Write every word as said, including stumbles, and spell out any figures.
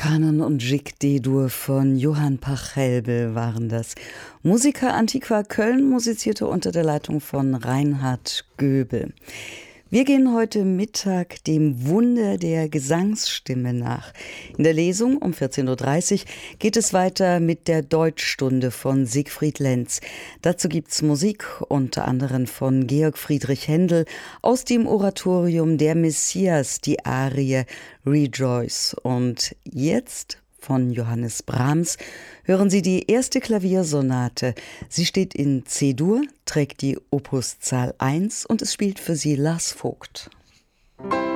Kanon und Gig D-Dur von Johann Pachelbel waren das. Musiker Antiqua Köln musizierte unter der Leitung von Reinhard Göbel. Wir gehen heute Mittag dem Wunder der Gesangsstimme nach. In der Lesung um vierzehn Uhr dreißig geht es weiter mit der Deutschstunde von Siegfried Lenz. Dazu gibt's Musik unter anderem von Georg Friedrich Händel aus dem Oratorium Der Messias, die Arie Rejoice. Und jetzt von Johannes Brahms hören Sie die erste Klaviersonate. Sie steht in C-Dur, trägt die Opuszahl eins und es spielt für Sie Lars Vogt.